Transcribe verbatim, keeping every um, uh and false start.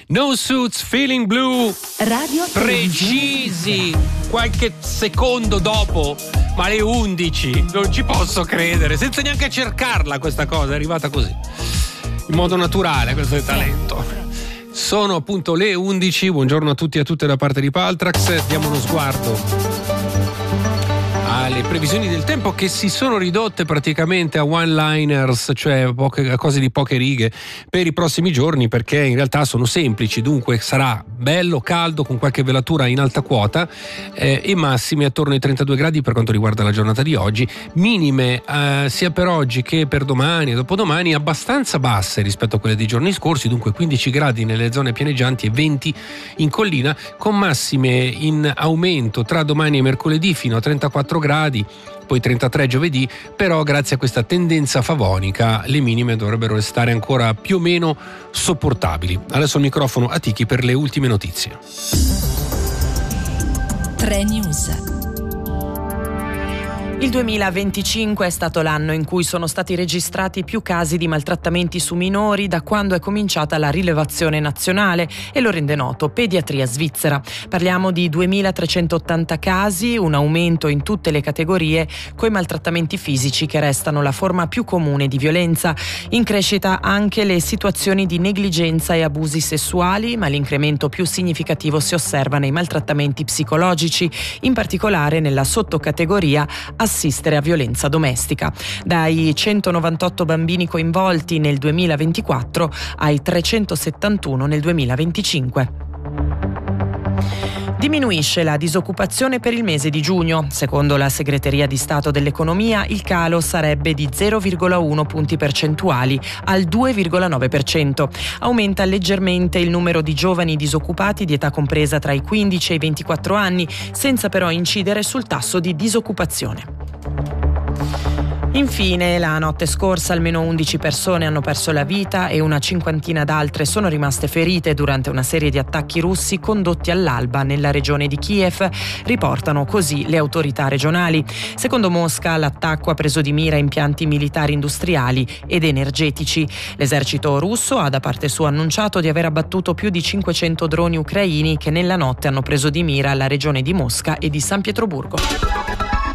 No Suits, Feeling Blue. Radio Precisi, qualche secondo dopo, ma alle undici. Non ci posso credere, senza neanche cercarla questa cosa, è arrivata così, in modo naturale. Questo è talento. Sono appunto le undici. Buongiorno a tutti e a tutte da parte di Paltrax. Diamo uno sguardo alle previsioni del tempo, che si sono ridotte praticamente a one-liners, cioè poche, cose di poche righe per i prossimi giorni, perché in realtà sono semplici. Dunque sarà bello caldo con qualche velatura in alta quota, eh, e massimi attorno ai trentadue gradi per quanto riguarda la giornata di oggi, minime eh, sia per oggi che per domani e dopodomani abbastanza basse rispetto a quelle dei giorni scorsi, dunque quindici gradi nelle zone pianeggianti e venti in collina, con massime in aumento tra domani e mercoledì fino a trentaquattro gradi, poi trentatré giovedì. Però grazie a questa tendenza favonica le minime dovrebbero restare ancora più o meno sopportabili. Adesso il microfono a Tiki per le ultime notizie. tre News. Il duemilaventicinque è stato l'anno in cui sono stati registrati più casi di maltrattamenti su minori da quando è cominciata la rilevazione nazionale, e lo rende noto Pediatria Svizzera. Parliamo di duemilatrecentottanta casi, un aumento in tutte le categorie, coi maltrattamenti fisici che restano la forma più comune di violenza. In crescita anche le situazioni di negligenza e abusi sessuali, ma l'incremento più significativo si osserva nei maltrattamenti psicologici, in particolare nella sottocategoria assistere a violenza domestica. Dai centonovantotto bambini coinvolti nel duemilaventiquattro ai trecentosettantuno nel duemilaventicinque. Diminuisce la disoccupazione per il mese di giugno. Secondo la Segreteria di Stato dell'Economia, il calo sarebbe di zero virgola uno punti percentuali al due virgola nove per cento. Aumenta leggermente il numero di giovani disoccupati di età compresa tra i quindici e i ventiquattro anni, senza però incidere sul tasso di disoccupazione. Infine, la notte scorsa almeno undici persone hanno perso la vita e una cinquantina d'altre sono rimaste ferite durante una serie di attacchi russi condotti all'alba nella regione di Kiev, riportano così le autorità regionali. Secondo Mosca, l'attacco ha preso di mira impianti militari industriali ed energetici. L'esercito russo ha da parte sua annunciato di aver abbattuto più di cinquecento droni ucraini che nella notte hanno preso di mira la regione di Mosca e di San Pietroburgo.